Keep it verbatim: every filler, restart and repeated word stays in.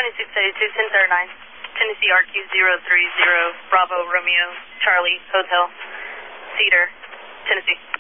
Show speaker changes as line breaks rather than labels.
twenty-six eighty-two, Centaur nine, Tennessee R Q zero three zero, Bravo Romeo, Charlie, Hotel, Cedar, Tennessee.